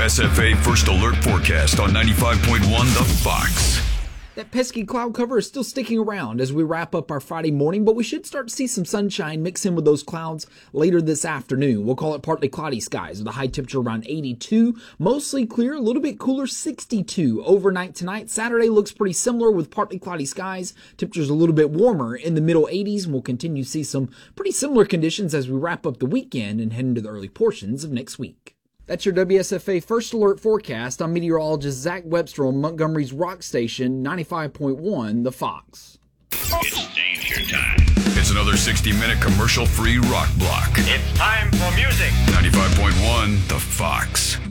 WSFA First Alert Forecast on 95.1 The Fox. That pesky cloud cover is still sticking around as we wrap up our Friday morning, but we should start to see some sunshine mix in with those clouds later this afternoon. We'll call it partly cloudy skies with a high temperature around 82, mostly clear, a little bit cooler, 62 overnight tonight. Saturday looks pretty similar with partly cloudy skies. Temperatures a little bit warmer in the middle 80s, and we'll continue to see some pretty similar conditions as we wrap up the weekend and head into the early portions of next week. That's your WSFA First Alert Forecast. I'm meteorologist Zach Webster on Montgomery's rock station, 95.1 The Fox. It's danger time. It's another 60-minute commercial-free rock block. It's time for music. 95.1 The Fox.